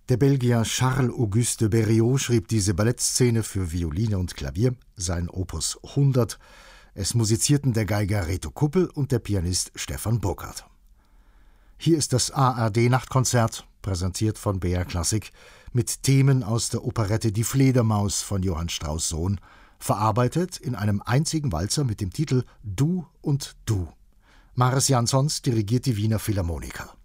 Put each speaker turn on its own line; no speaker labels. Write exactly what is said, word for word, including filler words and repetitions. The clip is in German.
Der Belgier Charles-Auguste de Berriot schrieb diese Ballettszene für Violine und Klavier, sein Opus hundert. Es musizierten der Geiger Reto Kuppel und der Pianist Stefan Burkhardt. Hier ist das A R D-Nachtkonzert, präsentiert von B R Klassik, mit Themen aus der Operette Die Fledermaus von Johann Strauss Sohn, verarbeitet in einem einzigen Walzer mit dem Titel Du und Du. Maris Jansons dirigiert die Wiener Philharmoniker.